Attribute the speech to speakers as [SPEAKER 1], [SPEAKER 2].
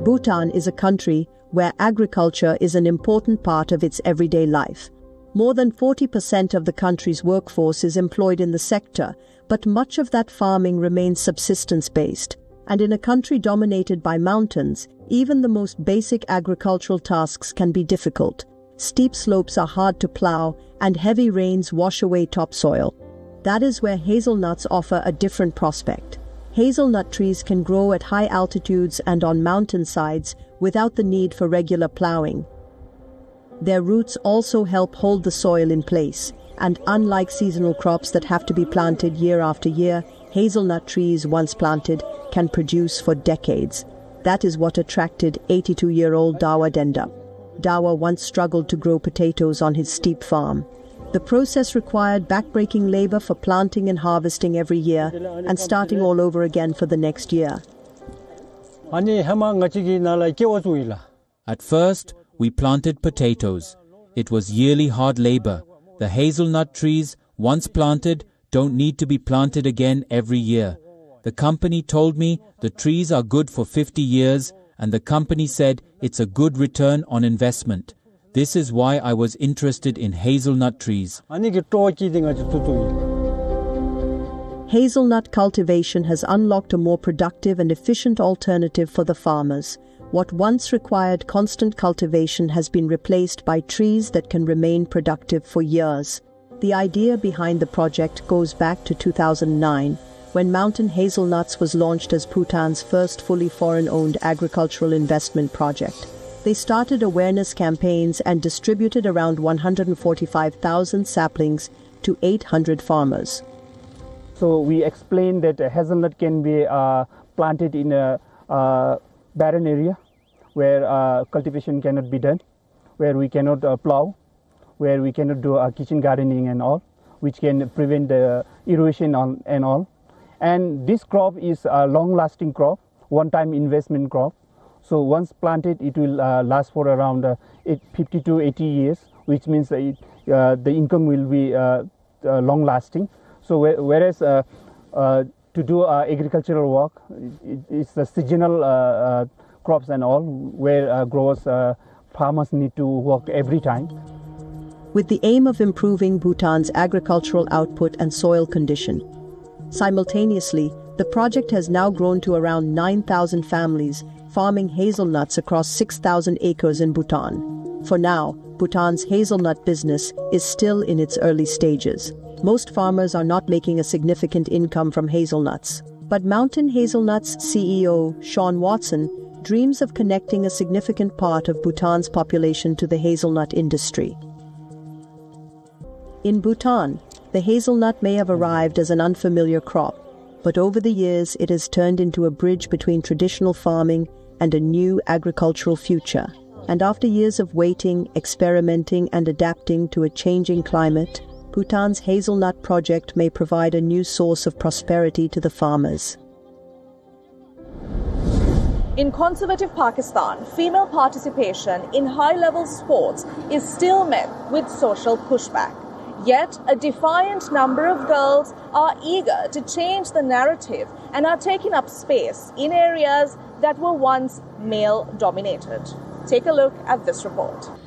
[SPEAKER 1] Bhutan is a country where agriculture is an important part of its everyday life. More than 40% of the country's workforce is employed in the sector, but much of that farming remains subsistence-based. And in a country dominated by mountains, even the most basic agricultural tasks can be difficult. Steep slopes are hard to plow, and heavy rains wash away topsoil. That is where hazelnuts offer a different prospect. Hazelnut trees can grow at high altitudes and on mountainsides without the need for regular plowing. Their roots also help hold the soil in place, and unlike seasonal crops that have to be planted year after year, hazelnut trees, once planted, can produce for decades. That is what attracted 82-year-old Dawa Denda. Dawa once struggled to grow potatoes on his steep farm. The process required backbreaking labor for planting and harvesting every year, and starting all over again for the next year.
[SPEAKER 2] At first, we planted potatoes. It was yearly hard labor. The hazelnut trees, once planted, don't need to be planted again every year. The company told me the trees are good for 50 years, and the company said it's a good return on investment. This is why I was interested in hazelnut trees.
[SPEAKER 1] Hazelnut cultivation has unlocked a more productive and efficient alternative for the farmers. What once required constant cultivation has been replaced by trees that can remain productive for years. The idea behind the project goes back to 2009, when Mountain Hazelnuts was launched as Bhutan's first fully foreign-owned agricultural investment project. They started awareness campaigns and distributed around 145,000 saplings to 800 farmers.
[SPEAKER 3] So we explained that hazelnut can be planted in a barren area where cultivation cannot be done, where we cannot plow, where we cannot do kitchen gardening and all, which can prevent the erosion and all. And this crop is a long-lasting crop, one-time investment crop. So once planted, it will last for around 50 to 80 years, which means that the income will be long-lasting. So whereas to do agricultural work, it's the seasonal crops and all, where farmers need to work every time.
[SPEAKER 1] With the aim of improving Bhutan's agricultural output and soil condition. Simultaneously, the project has now grown to around 9,000 families farming hazelnuts across 6,000 acres in Bhutan. For now, Bhutan's hazelnut business is still in its early stages. Most farmers are not making a significant income from hazelnuts. But Mountain Hazelnuts CEO Sean Watson dreams of connecting a significant part of Bhutan's population to the hazelnut industry. In Bhutan, the hazelnut may have arrived as an unfamiliar crop, but over the years it has turned into a bridge between traditional farming and a new agricultural future. And after years of waiting, experimenting and adapting to a changing climate, Bhutan's hazelnut project may provide a new source of prosperity to the farmers.
[SPEAKER 4] In conservative Pakistan, female participation in high-level sports is still met with social pushback. Yet, a defiant number of girls are eager to change the narrative and are taking up space in areas that were once male-dominated. Take a look at this report.